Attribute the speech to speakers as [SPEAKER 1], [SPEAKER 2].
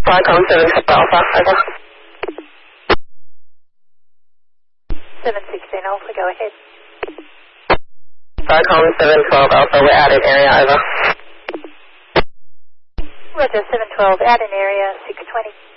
[SPEAKER 1] Viacom 712 Alpha, over.
[SPEAKER 2] 716 Alpha, go ahead.
[SPEAKER 1] Viacom 712 Alpha, we're out in area, over.
[SPEAKER 2] Roger, 712, out in area, 620.